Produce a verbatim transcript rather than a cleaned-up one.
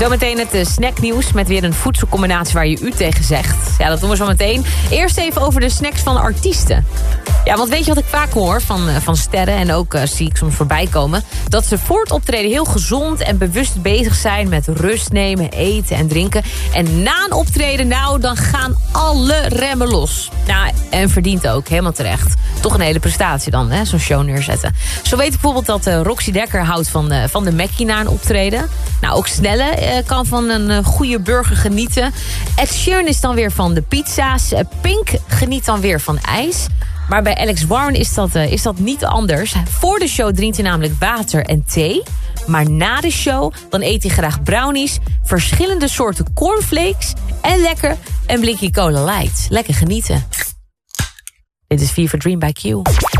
Zometeen het uh, snacknieuws met weer een voedselcombinatie waar je u tegen zegt. Ja, dat doen we zo meteen. Eerst even over de snacks van artiesten. Ja, want weet je wat ik vaak hoor van, uh, van sterren en ook uh, zie ik soms voorbij komen? Dat ze voor het optreden heel gezond en bewust bezig zijn met rust nemen, eten en drinken. En na een optreden, nou, dan gaan alle remmen los. Nou, en verdient ook, helemaal terecht. Toch een hele prestatie dan, hè, zo'n show neerzetten. Zo weet ik bijvoorbeeld dat uh, Roxy Dekker houdt van, uh, van de Mackie na een optreden. Nou, ook Snelle uh, kan van een uh, goede burger genieten. Ed Sheeran is dan weer van de pizza's. Uh, Pink geniet dan weer van ijs. Maar bij Alex Warren is dat, uh, is dat niet anders. Voor de show drinkt hij namelijk water en thee. Maar na de show dan eet hij graag brownies, verschillende soorten cornflakes en lekker een blikje Cola Light. Lekker genieten. Dit is Fever Dream by Q.